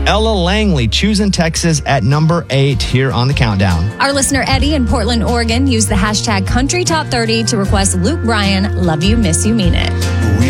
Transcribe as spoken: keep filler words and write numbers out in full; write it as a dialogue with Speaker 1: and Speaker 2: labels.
Speaker 1: Ella Langley choosing Texas at number eight here on the countdown.
Speaker 2: Our listener Eddie in Portland, Oregon used the hashtag Country Top thirty to request Luke Bryan, Love You, Miss You, Mean It.